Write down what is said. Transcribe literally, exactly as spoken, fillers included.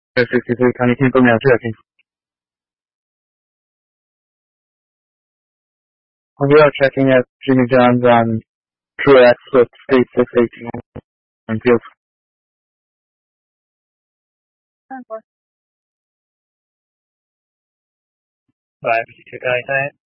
sixty-three County Campo now checking. We are checking at Jimmy John's on Truax with State six eighteen and field. Five, two, County Science.